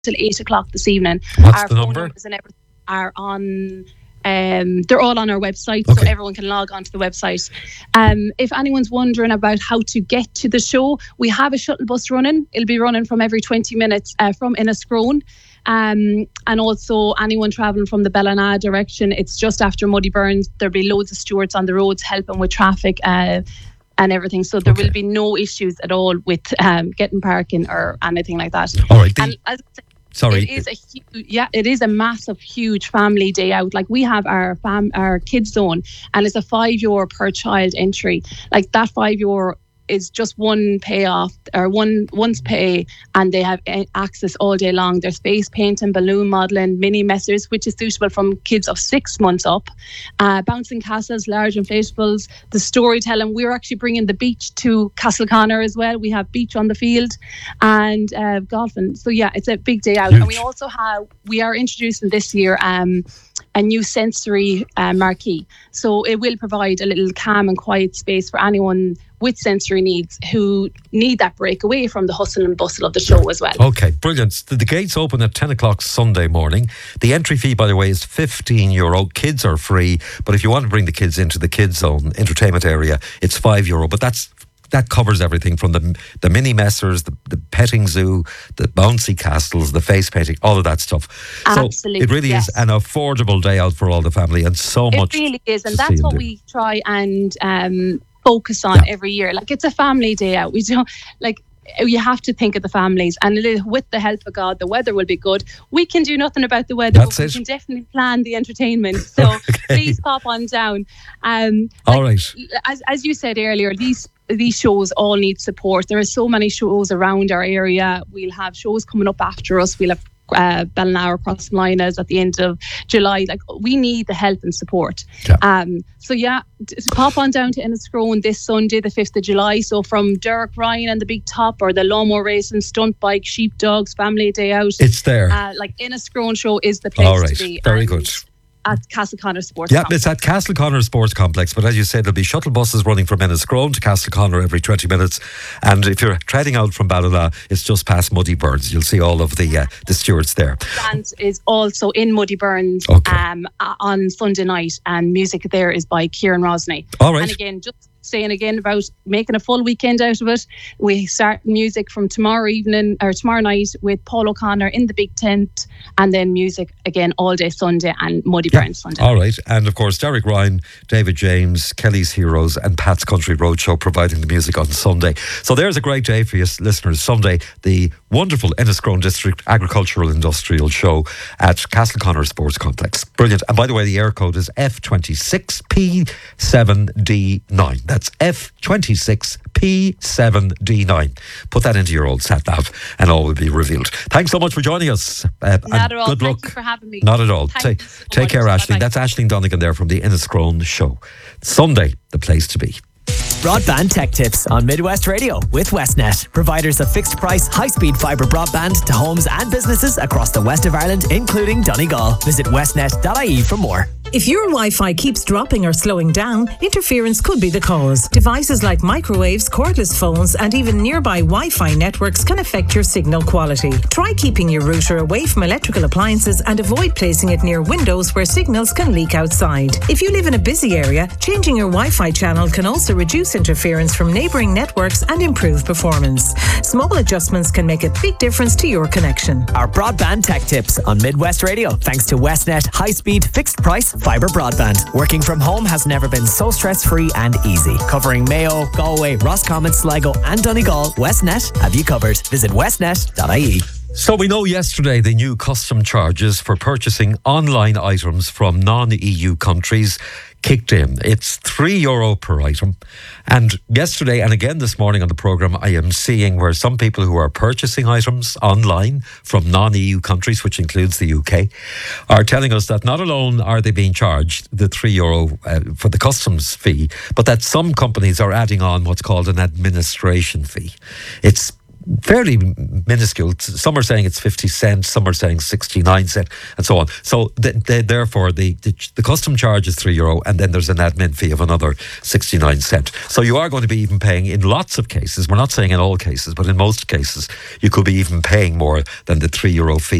till 8 o'clock this evening. What's our the phone number? numbers and everything are on. They're all on our website, so everyone can log onto the website. If anyone's wondering about how to get to the show, we have a shuttle bus running. It'll be running from every 20 minutes from Inniscrone. And also anyone travelling from the Ballina direction, it's just after Muddy Burns. There'll be loads of stewards on the roads helping with traffic and everything. So there will be no issues at all with getting parking or anything like that. All right. And as I said, Sorry. It is a massive, huge family day out. Like we have our kids zone, and it's a €5 per child entry. Like that €5 is just one payoff or one's pay, and they have access all day long. There's face painting, balloon modelling, mini messers, which is suitable from kids of 6 months up, bouncing castles, large inflatables, the storytelling. We're actually bringing the beach to Castleconnor as well. We have beach on the field and golfing. So yeah, it's a big day out. Huge. And we are introducing this year a new sensory marquee. So it will provide a little calm and quiet space for anyone with sensory needs who need that break away from the hustle and bustle of the show as well. Okay, brilliant. The gates open at 10 o'clock Sunday morning. The entry fee, by the way, is €15. Kids are free, but if you want to bring the kids into the kids zone entertainment area, it's €5. But that covers everything from the mini messers, the petting zoo, the bouncy castles, the face painting, all of that stuff. Absolutely, so it really is an affordable day out for all the family, and so much. It really is, and that's what we try and focus on every year. Like, it's a family day out. We don't you have to think of the families, and with the help of God, the weather will be good. We can do nothing about the weather, but we can definitely plan the entertainment. So please pop on down. All right. As you said earlier, these shows all need support. There are so many shows around our area. We'll have shows coming up after us. We'll have Ballina Cross Molinas at the end of July. Like, we need the help and support. Pop on down to Inniscrone this Sunday, the 5th of July. So from Derek Ryan and the Big Top, or the lawnmower racing, stunt bike, sheepdogs, family day out, it's there. Inniscrone show is the place to be. Very good. At Castleconnor Sports Complex. It's at Castleconnor Sports Complex, but as you said, there'll be shuttle buses running from Inniscrone to Castleconnor every 20 minutes, and if you're treading out from Ballina, it's just past Muddy Burns. You'll see all of the stewards there. And is also in Muddy Burns on Sunday night, and music there is by Kieran Rosney. All right. And again, just saying again about making a full weekend out of it, we start music from tomorrow night with Paul O'Connor in the big tent, and then music again all day Sunday and Muddy Burns Sunday. All right. And of course, Derek Ryan, David James, Kelly's Heroes and Pat's Country Roadshow providing the music on Sunday. So there's a great day for you listeners. Sunday, the wonderful Inniscrone District Agricultural Industrial Show at Castleconnor Sports Complex. Brilliant. And by the way, the air code is F26P7D9. That's F26P7D9. Put that into your old sat nav and all will be revealed. Thanks so much for joining us. Not at all. Good luck. Thank you for having me. Not at all. Take care, Aisling. Bye-bye. That's Aisling Donegan there from the Inniscrone Show. Sunday, the place to be. Broadband Tech Tips on Midwest Radio with Westnet, providers of fixed price, high-speed fibre broadband to homes and businesses across the west of Ireland, including Donegal. Visit westnet.ie for more. If your Wi-Fi keeps dropping or slowing down, interference could be the cause. Devices like microwaves, cordless phones, and even nearby Wi-Fi networks can affect your signal quality. Try keeping your router away from electrical appliances and avoid placing it near windows where signals can leak outside. If you live in a busy area, changing your Wi-Fi channel can also reduce interference from neighbouring networks and improve performance. Small adjustments can make a big difference to your connection. Our Broadband Tech Tips on Midwest Radio, thanks to Westnet high-speed, fixed-price fibre broadband. Working from home has never been so stress-free and easy. Covering Mayo, Galway, Roscommon, Sligo and Donegal, Westnet have you covered. Visit westnet.ie. So we know yesterday the new custom charges for purchasing online items from non-EU countries kicked in. It's €3 per item. And yesterday and again this morning on the programme, I am seeing where some people who are purchasing items online from non-EU countries, which includes the UK, are telling us that not alone are they being charged the €3 for the customs fee, but that some companies are adding on what's called an administration fee. It's fairly minuscule. Some are saying it's 50 cents, some are saying 69 cents, and so on. So therefore, the custom charge is €3, and then there's an admin fee of another 69 cents. So you are going to be even paying, in lots of cases, we're not saying in all cases, but in most cases, you could be even paying more than the €3 fee